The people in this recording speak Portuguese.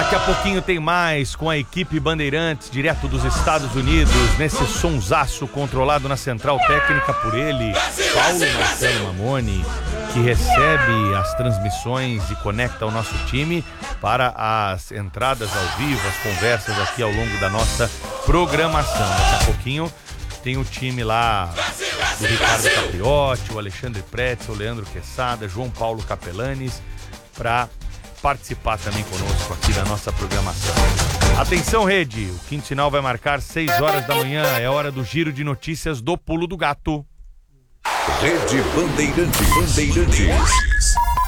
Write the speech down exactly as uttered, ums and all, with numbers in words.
Daqui a pouquinho tem mais com a equipe Bandeirantes, direto dos Estados Unidos, nesse sonsaço controlado na central técnica por ele, Paulo Marcelo Mamoni, que recebe as transmissões e conecta o nosso time para as entradas ao vivo, as conversas aqui ao longo da nossa programação. Daqui a pouquinho tem o time lá do Ricardo Capriotti, o Alexandre Pretzel, o Leandro Quesada, João Paulo Capelanes, para participar também conosco aqui da nossa programação. Atenção, rede, o quinto sinal vai marcar seis horas da manhã, é hora do giro de notícias do Pulo do Gato. Rede Bandeirantes. Bandeirantes.